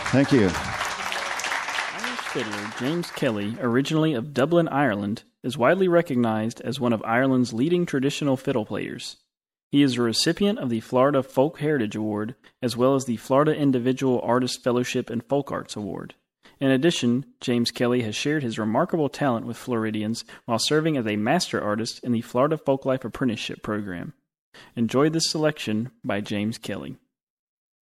Thank you. Irish fiddler James Kelly, originally of Dublin, Ireland, is widely recognized as one of Ireland's leading traditional fiddle players. He is a recipient of the Florida Folk Heritage Award, as well as the Florida Individual Artist Fellowship and Folk Arts Award. In addition, James Kelly has shared his remarkable talent with Floridians while serving as a master artist in the Florida Folklife Apprenticeship Program. Enjoy this selection by James Kelly.